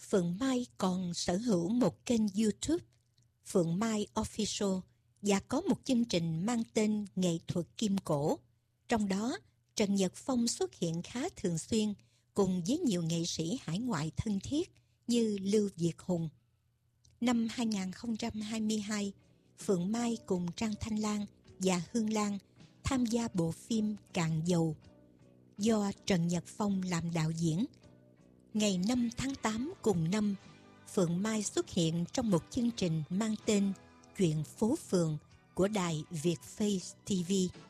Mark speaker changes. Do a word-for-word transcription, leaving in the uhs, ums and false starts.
Speaker 1: Phượng Mai còn sở hữu một kênh YouTube Phượng Mai Official và có một chương trình mang tên Nghệ thuật Kim Cổ. Trong đó, Trần Nhật Phong xuất hiện khá thường xuyên cùng với nhiều nghệ sĩ hải ngoại thân thiết như Lưu Việt Hùng. Năm hai không hai hai, Phượng Mai cùng Trang Thanh Lan và Hương Lan tham gia bộ phim Cạn Dầu do Trần Nhật Phong làm đạo diễn. Ngày năm tháng tám cùng năm, Phượng Mai xuất hiện trong một chương trình mang tên Chuyện Phố Phường của đài Vietface ti vi.